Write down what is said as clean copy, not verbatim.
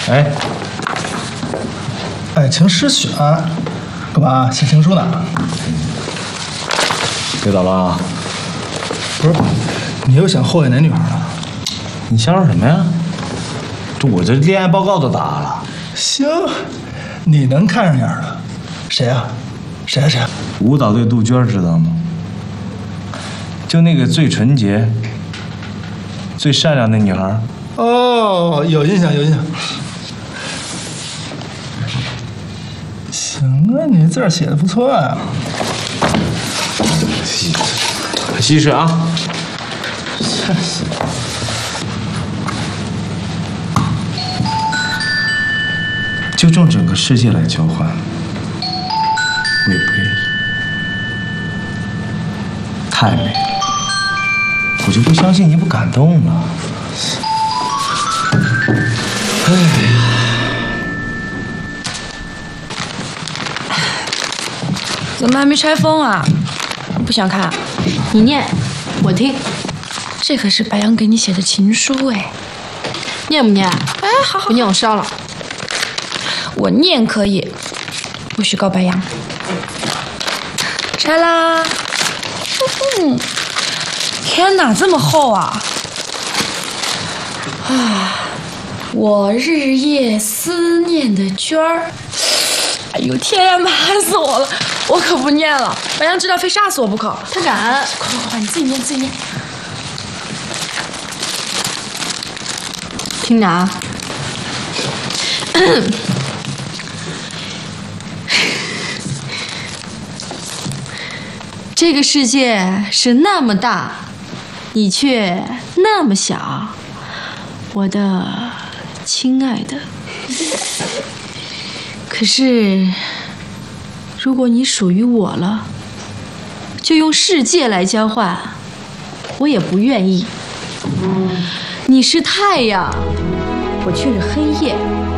哎， 爱情诗选，干嘛写情书呢？ 别捣乱啊！ 不是，你又想祸害哪女孩了？ 你想说什么呀？我这恋爱报告都打了。 行，你能看上眼的，谁啊？谁啊谁啊？ 舞蹈队杜鹃知道吗？就那个最纯洁、最善良的女孩。 哦，有印象有印象。行啊，你字儿写的不错呀。 稀释啊！就用整个世界来交换，我也不愿意。太美了，我就不相信你不感动了。哎呀， 怎么还没拆封啊？不想看？ 你念，我听。 这可是白羊给你写的情书哎。 念不念？ 哎，好好。 不念我烧了。 我念可以，不许告白羊。拆啦！天哪，这么厚啊！我日夜思念的娟儿。哎呦天呀，麻死我了！我可不念了，白羊知道非杀死我不可。 他敢！ 快，你自己念，自己念。 听着啊。这个世界是那么大，你却那么小，我的亲爱的。可是，如果你属于我了，就用世界来交换，我也不愿意。你是太阳，我却是黑夜。